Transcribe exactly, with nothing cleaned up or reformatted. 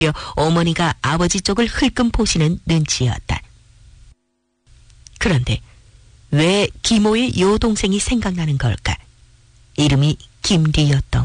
어머니가 아버지 쪽을 흘끔 보시는 눈치였다. 그런데 왜 기모의 여동생이 생각나는 걸까? 이름이 김리였던